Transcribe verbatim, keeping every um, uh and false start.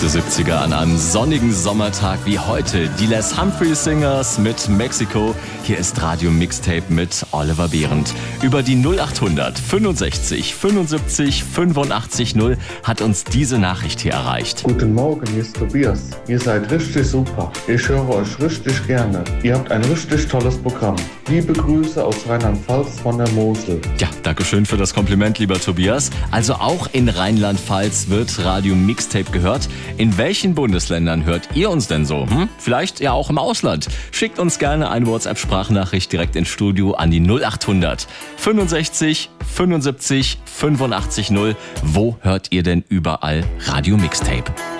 der siebziger an einem sonnigen Sommertag wie heute. Die Les Humphreys Singers mit Mexiko. Hier ist Radio Mixtape mit Oliver Behrendt. Über die null achthundert fünfundsechzig fünfundsiebzig fünfundachtzig null hat uns diese Nachricht hier erreicht. Guten Morgen, hier ist Tobias. Ihr seid richtig super. Ich höre euch richtig gerne. Ihr habt ein richtig tolles Programm. Liebe Grüße aus Rheinland-Pfalz von der Mosel. Ja, danke schön für das Kompliment, lieber Tobias. Also auch in Rheinland-Pfalz wird Radio Mixtape gehört. In welchen Bundesländern hört ihr uns denn so? Hm? Vielleicht ja auch im Ausland. Schickt uns gerne eine WhatsApp-Sprachnachricht direkt ins Studio an die null achthundert fünfundsechzig fünfundsiebzig fünfundachtzig null. Wo hört ihr denn überall Radio Mixtape?